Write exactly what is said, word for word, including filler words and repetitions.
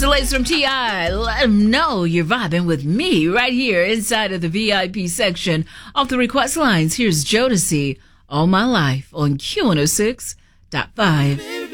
Delays from T I. Let them know you're vibing with me right here inside of the V I P section of the request lines. Here's Jodeci, All My Life on Q one oh six point five.